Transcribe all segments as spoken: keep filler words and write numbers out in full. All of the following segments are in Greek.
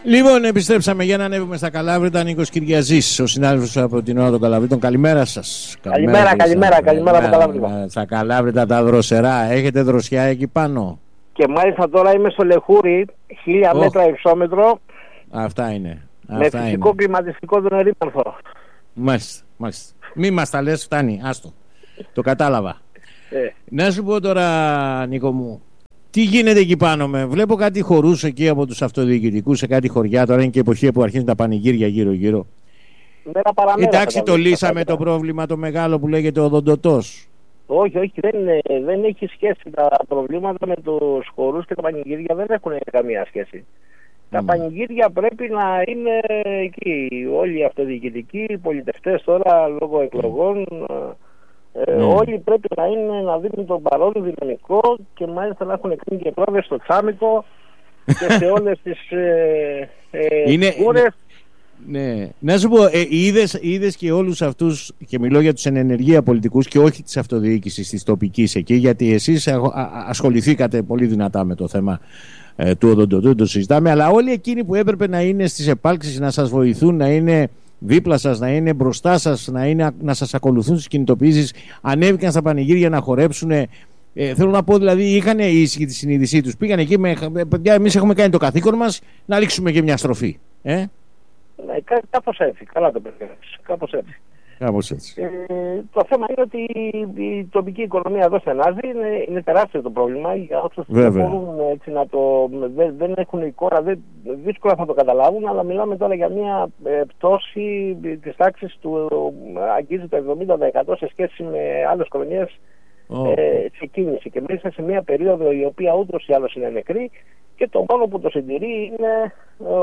Λοιπόν, επιστρέψαμε για να ανέβουμε στα Καλάβρητα. Νίκος Κυριαζής, ο συνάδελφος από την ώρα των Καλαβρίτων. Καλημέρα σας. Καλημέρα, καλημέρα, καλημέρα, καλημέρα από Καλάβρητα. Στα Καλάβρητα τα δροσερά. Έχετε δροσιά εκεί πάνω? Και μάλιστα τώρα είμαι στο Λεχούρι, χίλια oh. μέτρα υψόμετρο. Αυτά είναι. Με Αυτά φυσικό είναι. κλιματιστικό τον ερήμαρθο. Μάλιστα, μάλιστα. Μη μας τα λες, φτάνει. Άστο. Το κατάλαβα. Ε. Να σου πω τώρα, Νίκο μου, τι γίνεται εκεί πάνω με. Βλέπω κάτι χορούς εκεί από τους αυτοδιοικητικούς σε κάτι χωριά. Τώρα είναι και εποχή που αρχίζουν τα πανηγύρια γύρω-γύρω. Εντάξει, το λύσαμε το πρόβλημα το μεγάλο που λέγεται οδοντοτός. Όχι, όχι, δεν, δεν έχει σχέση. Τα προβλήματα με τους χορούς και τα πανηγύρια δεν έχουν καμία σχέση. Mm. Τα πανηγύρια πρέπει να είναι εκεί. Όλοι οι αυτοδιοικητικοί, οι πολιτευτές τώρα λόγω εκλογών. Mm. Ε, mm. Όλοι πρέπει να είναι να δίνουν τον παρόν δυναμικό και μάλιστα να έχουν κάνει και πρόβες στο Τσάμικο και σε όλες τις ε, ε, είναι, κούρες. Ναι. Να σου πω, ε, είδες, είδες και όλους αυτούς, και μιλώ για τους εν ενεργεία πολιτικούς και όχι της αυτοδιοίκησης της τοπικής εκεί, γιατί εσείς α, α, ασχοληθήκατε πολύ δυνατά με το θέμα ε, του οδοντοτού, το συζητάμε, αλλά όλοι εκείνοι που έπρεπε να είναι στις επάλξεις, να σας βοηθούν, να είναι δίπλα σας, να είναι μπροστά σας, να, είναι, να σας ακολουθούν στις κινητοποιήσεις, ανέβηκαν στα πανηγύρια να χορέψουν. Ε, θέλω να πω, δηλαδή, είχαν ήσυχη τη συνείδησή τους. Πήγαν εκεί με παιδιά, εμείς έχουμε κάνει το καθήκον μας, να ρίξουμε και μια στροφή. Ε? Ναι, κά, κάπως έτσι. Καλά το περιγράψεις. Κάπως έτσι. Κάπως έτσι. Ε, το θέμα είναι ότι η τοπική οικονομία εδώ στενάζει. Είναι, είναι τεράστιο το πρόβλημα. Για όσους δεν μπορούν έτσι να το. Δεν, δεν έχουν εικόνα, δεν, δύσκολα θα το καταλάβουν, αλλά μιλάμε τώρα για μια ε, πτώση της τάξης του. Αγγίζει το εβδομήντα τοις εκατό σε σχέση με άλλες χρονιές oh. ε, σε κίνηση. Και μέσα σε μια περίοδο η οποία ούτως ή άλλως είναι νεκρή. Και το μόνο που το συντηρεί είναι ο,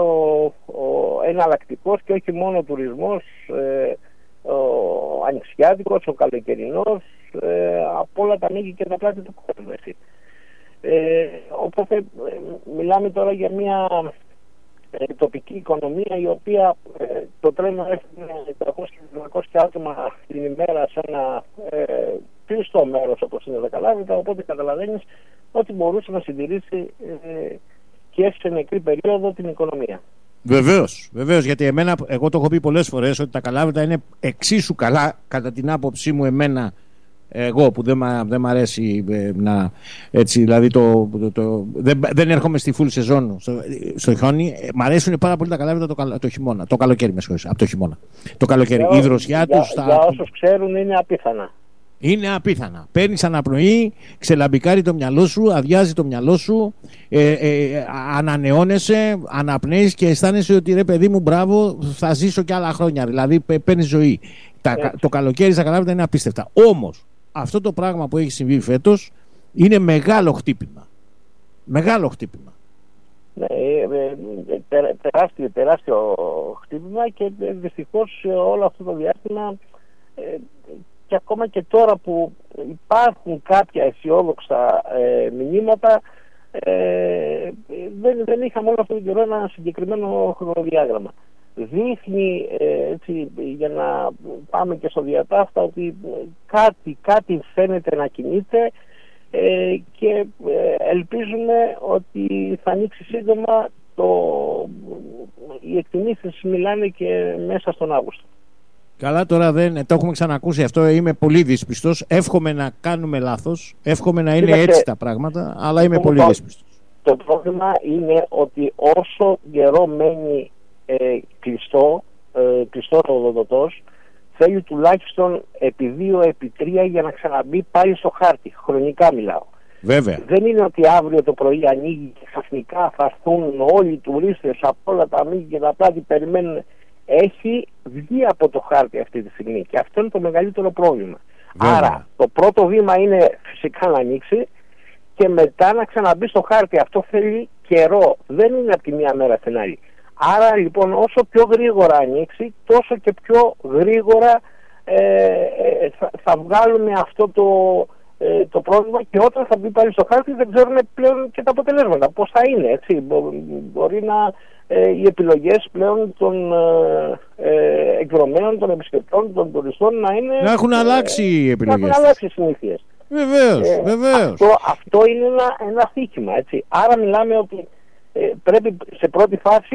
ο εναλλακτικός και όχι μόνο ο τουρισμός, ε, ο ανοιξιάτικος, ο καλοκαιρινός, ε, από όλα τα ανοίγει και τα πλάτη του κόσμου. Ε, οπότε ε, μιλάμε τώρα για μια ε, τοπική οικονομία η οποία ε, το τρένο έχει τριακόσια με τετρακόσια άτομα την ημέρα σε ένα ε, κλειστό μέρος όπως είναι τα Καλάβρητα, οπότε καταλαβαίνεις ότι μπορούσε να συντηρήσει ε, και σε νεκρή περίοδο την οικονομία. Βεβαίως, βεβαίως, γιατί εμένα, εγώ το έχω πει πολλές φορές ότι τα Καλάβρητα είναι εξίσου καλά κατά την άποψή μου εμένα, εγώ που δεν, μα, δεν μ' αρέσει ε, να έτσι, δηλαδή το, το, το, δεν, δεν έρχομαι στη full σεζόν στο, στο χιόνι, ε, μ' αρέσουν πάρα πολύ τα Καλάβρητα το, το χειμώνα, το καλοκαίρι με συγχωρείς, από το χειμώνα. Το καλοκαίρι, για, η δροσιά για, τους... Για, τα... για όσους ξέρουν είναι απίθανα. Είναι απίθανα. Παίρνεις αναπνοή, ξελαμπικάρει το μυαλό σου, αδειάζει το μυαλό σου, ε, ε, ανανεώνεσαι, αναπνέεις και αισθάνεσαι ότι ρε παιδί μου, μπράβο, θα ζήσω και άλλα χρόνια. Δηλαδή παίρνεις ζωή. Τα, το καλοκαίρι στα Καλάβρητα είναι απίστευτα. Όμως αυτό το πράγμα που έχει συμβεί φέτος είναι μεγάλο χτύπημα. Μεγάλο χτύπημα. Ναι, τε, τεράστιο, τεράστιο χτύπημα και δυστυχώς όλο αυτό το διάστημα. Ε, Και ακόμα και τώρα που υπάρχουν κάποια αισιόδοξα ε, μηνύματα, ε, δεν, δεν είχαμε όλο αυτόν τον καιρό ένα συγκεκριμένο χρονοδιάγραμμα. Δείχνει, ε, έτσι, για να πάμε και στο διατάφτα, ότι κάτι, κάτι φαίνεται να κινείται ε, και ε, ελπίζουμε ότι θα ανοίξει σύντομα. Το, οι εκτιμήσεις μιλάνε και μέσα στον Αύγουστο. Καλά, τώρα δεν το έχουμε ξανακούσει αυτό, είμαι πολύ δύσπιστος. Εύχομαι να κάνουμε λάθος, εύχομαι να είναι Είμαστε, έτσι τα πράγματα, αλλά είμαι πολύ δύσπιστος. Το πρόβλημα είναι ότι όσο καιρό μένει ε, κλειστό, ε, κλειστό το οδοντοτός, θέλει τουλάχιστον επί δύο, επί τρία για να ξαναμπεί πάλι στο χάρτη. Χρονικά μιλάω. Βέβαια. Δεν είναι ότι αύριο το πρωί ανοίγει και ξαφνικά θα έρθουν όλοι οι τουρίστες από όλα τα μήκη και τα πλάτη, περιμένουν. Έχει βγει από το χάρτη αυτή τη στιγμή και αυτό είναι το μεγαλύτερο πρόβλημα. Βέβαια. Άρα το πρώτο βήμα είναι φυσικά να ανοίξει και μετά να ξαναμπεί στο χάρτη. Αυτό θέλει καιρό, δεν είναι από τη μία μέρα στην άλλη. Άρα λοιπόν όσο πιο γρήγορα ανοίξει, τόσο και πιο γρήγορα ε, ε, θα, θα βγάλουμε αυτό το, ε, το πρόβλημα, και όταν θα μπει πάλι στο χάρτη δεν ξέρουμε πλέον και τα αποτελέσματα, πώς θα είναι, έτσι. Μπο, μπορεί να ε, οι επιλογές πλέον των ε, εκδρομέων, των επισκεπτών, των τουριστών να είναι... Να έχουν αλλάξει οι ε, επιλογές. Να έχουν αλλάξει οι συνήθειες. Βεβαίως, ε, βεβαίως. Αυτό, αυτό είναι ένα, ένα στοίχημα, έτσι. Άρα μιλάμε ότι ε, πρέπει σε πρώτη φάση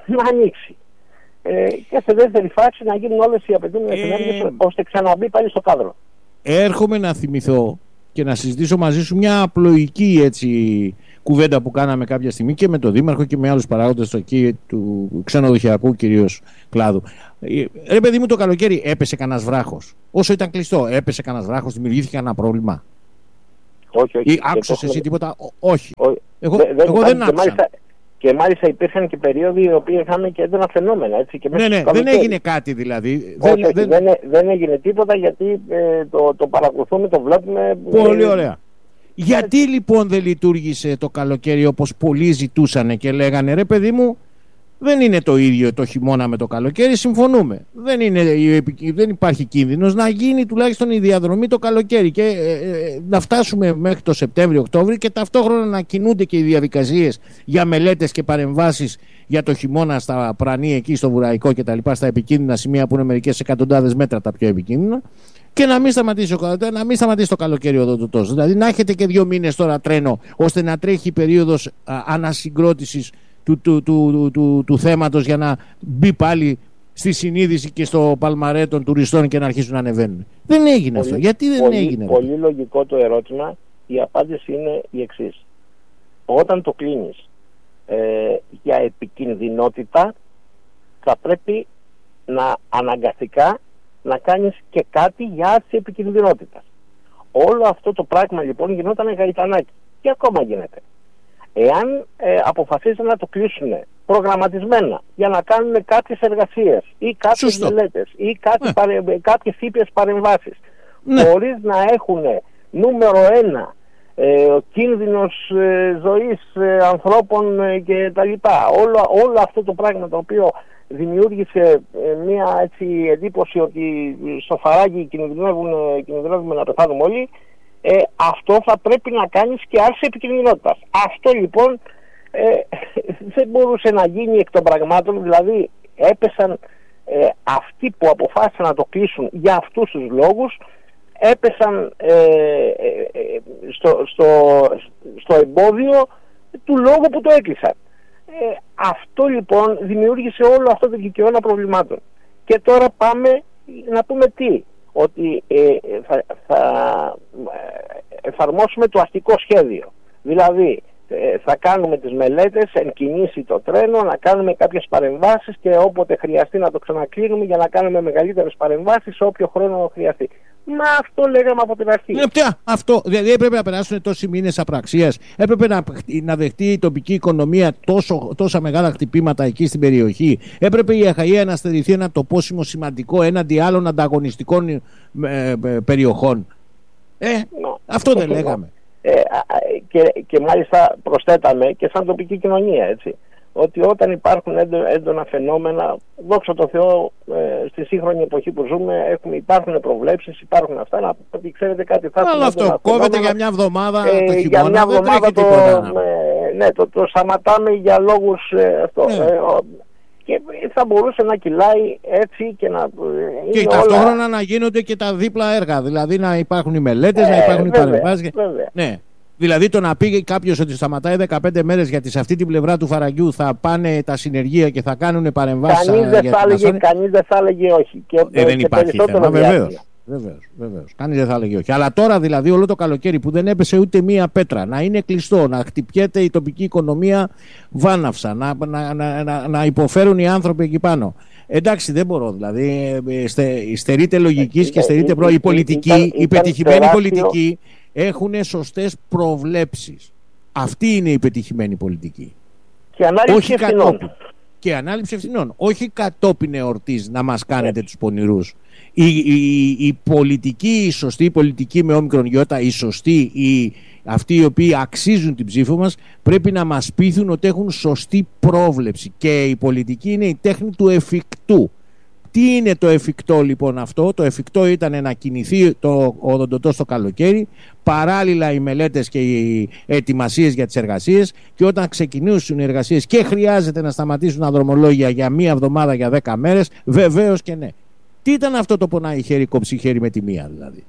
να ανοίξει. Ε, και σε δεύτερη φάση να γίνουν όλες οι απαιτούμενες ε... ενέργειες ώστε ξαναμπεί πάλι στο κάδρο. Έρχομαι να θυμηθώ και να συζητήσω μαζί σου μια απλοϊκή έτσι κουβέντα που κάναμε κάποια στιγμή και με τον Δήμαρχο και με άλλους παράγοντες εκεί του ξενοδοχειακού κυρίως κλάδου. Ρε παιδί μου, το καλοκαίρι έπεσε κανένας βράχος? Όσο ήταν κλειστό, έπεσε κανένας βράχος? Δημιουργήθηκε κανένα πρόβλημα? Όχι, όχι. Ή άκουσες εσύ τίποτα? Όχι. όχι. Εγώ, Δε, δεν, εγώ δεν άκουσα. Και μάλιστα υπήρχαν και περίοδοι οι οποίοι είχαν και έντονα φαινόμενα. Έτσι, και ναι, ναι, δεν έγινε κάτι δηλαδή. Όχι, δεν, δεν, δεν, δεν έγινε τίποτα γιατί ε, το, το παρακολουθούμε, το βλέπουμε. Πολύ ωραία. Γιατί λοιπόν δεν λειτουργήσε το καλοκαίρι όπως πολλοί ζητούσαν και λέγανε ρε παιδί μου, δεν είναι το ίδιο το χειμώνα με το καλοκαίρι, συμφωνούμε. Δεν, είναι, δεν υπάρχει κίνδυνος να γίνει τουλάχιστον η διαδρομή το καλοκαίρι και ε, ε, να φτάσουμε μέχρι το Σεπτέμβριο-Οκτώβριο και ταυτόχρονα να κινούνται και οι διαδικασίες για μελέτες και παρεμβάσεις για το χειμώνα στα πρανή εκεί στο Βουραϊκό και τα λοιπά, στα επικίνδυνα σημεία που είναι μερικές εκατοντάδες μέτρα τα πιο επικίνδυνα. Και να μην σταματήσει, να μην σταματήσει το καλοκαίρι εδώ τόσο. Δηλαδή να έχετε και δύο μήνες τώρα τρένο ώστε να τρέχει η περίοδος α, ανασυγκρότησης του, του, του, του, του, του θέματος για να μπει πάλι στη συνείδηση και στο παλμαρέ των τουριστών και να αρχίσουν να ανεβαίνουν. Δεν έγινε πολύ, αυτό. Γιατί δεν πολύ, έγινε? Πολύ αυτό? Λογικό το ερώτημα. Η απάντηση είναι η εξής. Όταν το κλείνεις ε, για επικινδυνότητα θα πρέπει να αναγκαστικά να κάνεις και κάτι για άρση επικινδυνότητας. Όλο αυτό το πράγμα λοιπόν γινόταν γαϊτανάκι και ακόμα γίνεται. Εάν ε, αποφασίζουν να το κλείσουν προγραμματισμένα για να κάνουν κάποιες εργασίες ή κάποιες μελέτες ή κάποιες, ναι. παρε, κάποιες ήπιες παρεμβάσεις, ναι. χωρίς να έχουν νούμερο ένα ε, ο κίνδυνος ε, ζωής ε, ανθρώπων ε, και τα λοιπά, όλο, όλο αυτό το πράγμα το οποίο δημιούργησε μια έτσι εντύπωση ότι στο φαράγγι κινδυνεύουμε να πεθάνουμε όλοι, ε, αυτό θα πρέπει να κάνεις και άρση επικινδυνότητας. Αυτό λοιπόν ε, δεν μπορούσε να γίνει εκ των πραγμάτων, δηλαδή έπεσαν ε, αυτοί που αποφάσισαν να το κλείσουν για αυτούς τους λόγους, έπεσαν ε, ε, στο, στο, στο εμπόδιο του λόγου που το έκλεισαν. Ε, αυτό λοιπόν δημιούργησε όλο αυτό το κυκαιώνα προβλημάτων. Και τώρα πάμε να πούμε τι, ότι ε, θα, θα εφαρμόσουμε το αστικό σχέδιο. Δηλαδή ε, θα κάνουμε τις μελέτες, εν κινήσει το τρένο, να κάνουμε κάποιες παρεμβάσεις και όποτε χρειαστεί να το ξανακλείνουμε για να κάνουμε μεγαλύτερες παρεμβάσεις σε όποιο χρόνο χρειαστεί. Μα αυτό λέγαμε από την αρχή. Ναι, πια, αυτό. Δηλαδή έπρεπε να περάσουν τόσοι μήνες απραξίας. Έπρεπε να, να δεχτεί η τοπική οικονομία τόσο, τόσα μεγάλα χτυπήματα εκεί στην περιοχή. Έπρεπε η Αχαΐα να στερηθεί ένα τοπόσιμο σημαντικό έναντι άλλων ανταγωνιστικών ε, ε, περιοχών. Ε, no, αυτό δεν λέγαμε. Ε, και, και μάλιστα προσθέταμε και σαν τοπική κοινωνία, έτσι, ότι όταν υπάρχουν έντονα φαινόμενα, δόξα τω Θεώ, ε, στη σύγχρονη εποχή που ζούμε, έχουμε, υπάρχουν προβλέψεις, υπάρχουν αυτά, να ότι ξέρετε κάτι θα Αλλά αυτό κόβεται για μια εβδομάδα ε, το χειμώνα, για μια εβδομάδα το, ε, ναι, το, το σταματάμε για λόγους ε, αυτό. Ναι. Ε, και θα μπορούσε να κυλάει έτσι και να... Και ταυτόχρονα όλα... να γίνονται και τα δίπλα έργα, δηλαδή να υπάρχουν οι μελέτες, ε, να υπάρχουν οι παρεμβάσεις. Ναι. Δηλαδή το να πει κάποιος ότι σταματάει δεκαπέντε μέρες γιατί σε αυτή την πλευρά του φαραγγιού θα πάνε τα συνεργεία και θα κάνουν παρεμβάσεις. Κανείς δεν θα έλεγε, κανείς δεν θα έλεγε όχι. Και, ε, δεν και υπάρχει θέμα, βεβαίως. Βεβαίως, βεβαίως. Κανείς δεν θα έλεγε όχι. Αλλά τώρα δηλαδή όλο το καλοκαίρι που δεν έπεσε ούτε μία πέτρα, να είναι κλειστό, να χτυπιέται η τοπική οικονομία βάναυσα, να, να, να, να, να υποφέρουν οι άνθρωποι εκεί πάνω. Εντάξει, δεν μπορώ. Δηλαδή, στε, στερείται λογικής και στερείται προ... η πολιτική, η πετυχημένη πολιτική έχουν σωστές προβλέψεις. Αυτή είναι η πετυχημένη πολιτική. Και ανάληψη ευθυνών. Και ανάληψη ευθυνών. Όχι κατόπιν εορτής να μας κάνετε yeah. τους πονηρούς. Η, η, η πολιτική, η σωστή πολιτική με όμικρον γιώτα, η σωστή, η, αυτοί οι οποίοι αξίζουν την ψήφο μας, πρέπει να μας πείθουν ότι έχουν σωστή πρόβλεψη. Και η πολιτική είναι η τέχνη του εφικτού. Τι είναι το εφικτό λοιπόν αυτό? Το εφικτό ήταν να κινηθεί το οδοντοτό στο καλοκαίρι, παράλληλα οι μελέτες και οι ετοιμασίες για τις εργασίες, και όταν ξεκινήσουν οι εργασίες και χρειάζεται να σταματήσουν τα δρομολόγια για μία εβδομάδα, για δέκα μέρες, βεβαίως και ναι. Τι ήταν αυτό το πονάει χέρι, κόψει χέρι με τη μία δηλαδή?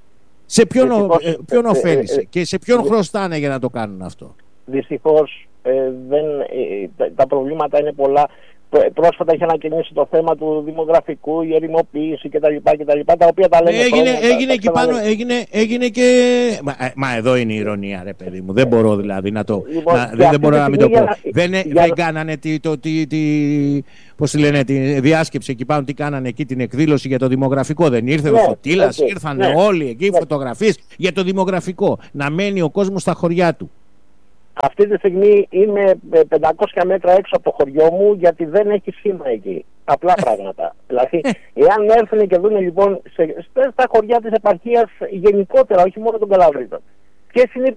Σε ποιον, ε, ποιον ωφέλησε και σε ποιον χρωστάνε για να το κάνουν αυτό? Δυστυχώς ε, δεν, ε, τα, τα προβλήματα είναι πολλά. πρόσφατα είχε ανακοινήσει το θέμα του δημογραφικού, η ερημοποίηση κτλ. κτλ τα οποία τα λένε έγινε, χρόνια, έγινε, τα, και τα πάνω, έγινε, έγινε και... Μα, μα εδώ είναι η ηρωνία, ρε παιδί μου. Δεν μπορώ δηλαδή να το... Λοιπόν, να, δεν, δεν μπορώ να μην το πω. Για, δεν, για, δεν κάνανε τη, το, τη, τη, πώς τη λένε, τη διάσκεψη εκεί πάνω, τι κάνανε εκεί την εκδήλωση για το δημογραφικό. Δεν ήρθε ναι, ο Φωτήλας, okay, ήρθανε ναι, όλοι εκεί, ναι. φωτογραφίες για το δημογραφικό. Να μένει ο κόσμος στα χωριά του. Αυτή τη στιγμή είμαι πεντακόσια μέτρα έξω από το χωριό μου, γιατί δεν έχει σήμα εκεί. Απλά πράγματα. Δηλαδή, εάν έρθουν και δουν λοιπόν σε, στα χωριά της επαρχίας γενικότερα, όχι μόνο των Καλαβρίτων, ποιες είναι